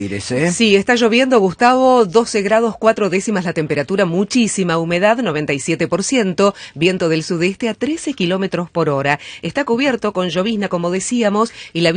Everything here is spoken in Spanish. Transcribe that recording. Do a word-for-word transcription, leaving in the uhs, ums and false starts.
¿eh? Sí, está lloviendo, Gustavo, doce grados cuatro décimas la temperatura, muchísima humedad, noventa y siete por ciento, viento del sudeste a trece kilómetros por hora. Está cubierto con llovizna, como decíamos, y la